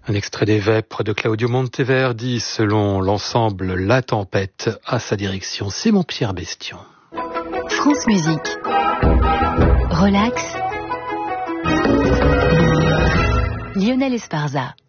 Un extrait des Vêpres de Claudio Monteverdi, selon l'ensemble La Tempête, à sa direction Simon Pierre Bestion. France Musique. Relax. Lionel Esparza.